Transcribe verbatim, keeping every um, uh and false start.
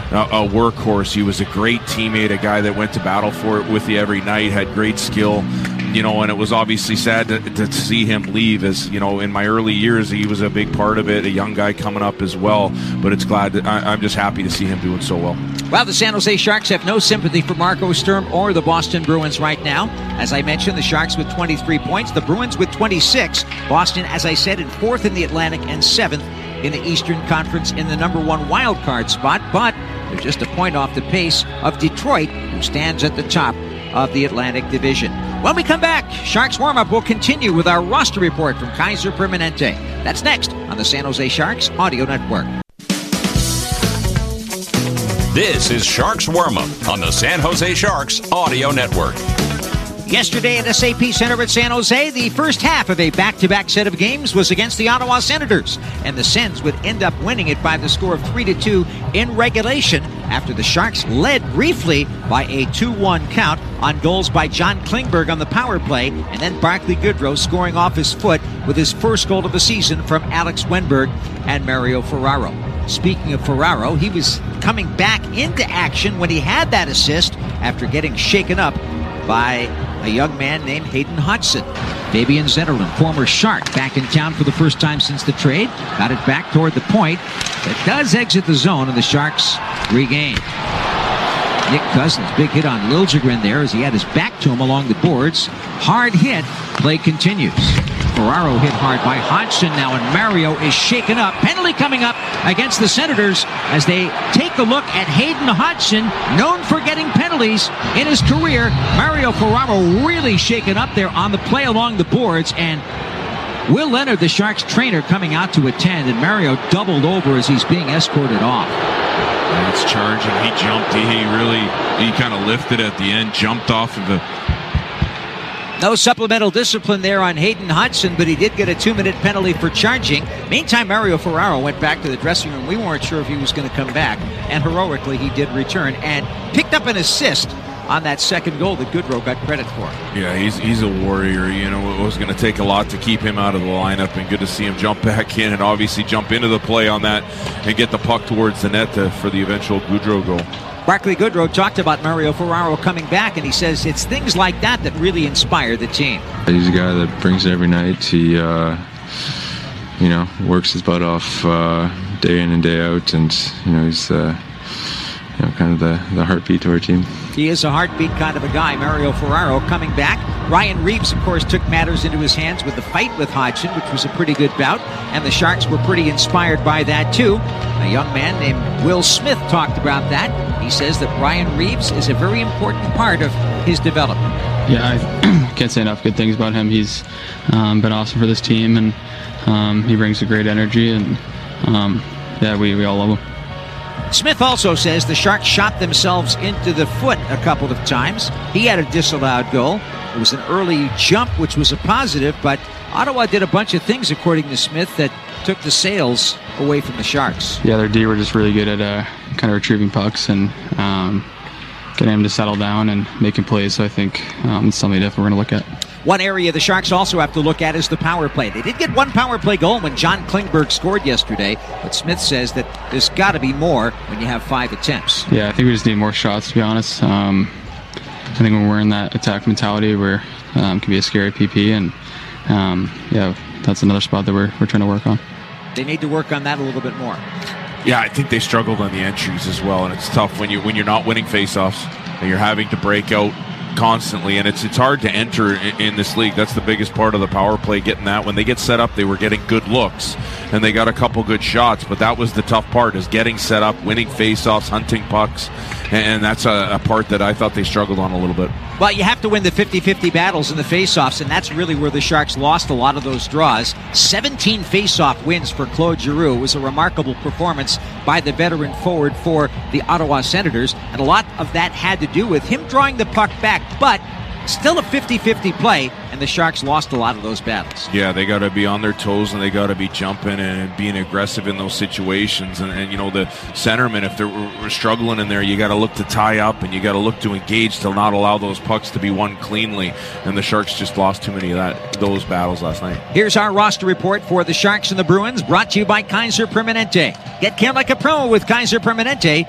a, a workhorse. He was a great teammate, a guy that went to battle for it with you every night, had great skill. You know, and it was obviously sad to, to see him leave. As you know, in my early years, he was a big part of it, a young guy coming up as well. But it's glad that I, I'm just happy to see him doing so well. Well, the San Jose Sharks have no sympathy for Marco Sturm or the Boston Bruins right now. As I mentioned, the Sharks with twenty-three points, the Bruins with twenty-six. Boston, as I said, in fourth in the Atlantic and seventh in the Eastern Conference in the number one wild card spot. But they're just a point off the pace of Detroit, who stands at the top of the Atlantic Division. When we come back, Sharks Warm-Up will continue with our roster report from Kaiser Permanente. That's next on the San Jose Sharks Audio Network. This is Sharks Warm-Up on the San Jose Sharks Audio Network. Yesterday at S A P Center at San Jose, the first half of a back-to-back set of games was against the Ottawa Senators, and the Sens would end up winning it by the score of three to two in regulation after the Sharks led briefly by a two one count on goals by John Klingberg on the power play, and then Barclay Goodrow scoring off his foot with his first goal of the season from Alex Wenberg and Mario Ferraro. Speaking of Ferraro, he was coming back into action when he had that assist after getting shaken up by a young man named Hayden Hodgson. Fabian Zetterlund, former Shark, back in town for the first time since the trade. Got it back toward the point. It does exit the zone, and the Sharks regain. Nick Cousins, big hit on Liljegren there as he had his back to him along the boards. Hard hit. Play continues. Ferraro hit hard by Hodgson now, and Mario is shaken up. Penalty coming up against the Senators as they take a look at Hayden Hodgson, known for getting penalties in his career. Mario Ferraro really shaken up there on the play along the boards, and Will Leonard, the Sharks trainer, coming out to attend, and Mario doubled over as he's being escorted off. That's charging. He jumped. He, he really, he kind of lifted at the end, jumped off of the... No supplemental discipline there on Hayden Hodgson, but he did get a two-minute penalty for charging. Meantime, Mario Ferraro went back to the dressing room. We weren't sure if he was going to come back, and heroically he did return and picked up an assist on that second goal that Goodrow got credit for. Yeah, he's he's a warrior. You know, it was going to take a lot to keep him out of the lineup, and good to see him jump back in and obviously jump into the play on that and get the puck towards the net to, for the eventual Goodrow goal. Barclay Goodrow talked about Mario Ferraro coming back, and he says it's things like that that really inspire the team. He's a guy that brings it every night. He, uh, you know, works his butt off uh, day in and day out, and, you know, he's uh, you know, kind of the, the heartbeat to our team. He is a heartbeat kind of a guy, Mario Ferraro, coming back. Ryan Reeves, of course, took matters into his hands with the fight with Hodgson, which was a pretty good bout, and the Sharks were pretty inspired by that, too. A young man named Will Smith talked about that. He says that Ryan Reeves is a very important part of his development. Yeah, I can't say enough good things about him. He's um, been awesome for this team, and um, he brings a great energy, and um, yeah, we, we all love him. Smith also says the Sharks shot themselves into the foot a couple of times. He had a disallowed goal. It was an early jump, which was a positive, but Ottawa did a bunch of things, according to Smith, that took the sails away from the Sharks. Yeah, their D were just really good at uh, kind of retrieving pucks and um, getting him to settle down and making plays, so I think um, it's something different we're going to look at. One area the Sharks also have to look at is the power play. They did get one power play goal when John Klingberg scored yesterday, but Smith says that there's got to be more when you have five attempts. Yeah, I think we just need more shots, to be honest. Um, I think when we're in that attack mentality, where um, can be a scary P P, and um, yeah, that's another spot that we're we're trying to work on. They need to work on that a little bit more. Yeah, I think they struggled on the entries as well, and it's tough when you when you're not winning faceoffs and you're having to break out constantly, and it's it's hard to enter in, in this league. That's the biggest part of the power play, getting that. When they get set up, they were getting good looks, and they got a couple good shots, but that was the tough part, is getting set up, winning faceoffs, hunting pucks, and, and that's a, a part that I thought they struggled on a little bit. Well, you have to win the fifty-fifty battles in the faceoffs, and that's really where the Sharks lost a lot of those draws. seventeen faceoff wins for Claude Giroux. It was a remarkable performance by the veteran forward for the Ottawa Senators, and a lot of that had to do with him drawing the puck back, but still a fifty-fifty play, and the Sharks lost a lot of those battles. Yeah, they got to be on their toes, and they got to be jumping and being aggressive in those situations. And, and you know, the centermen, if they're struggling in there, you got to look to tie up, and you got to look to engage to not allow those pucks to be won cleanly. And the Sharks just lost too many of that those battles last night. Here's our roster report for the Sharks and the Bruins, brought to you by Kaiser Permanente. Get care like a pro with Kaiser Permanente.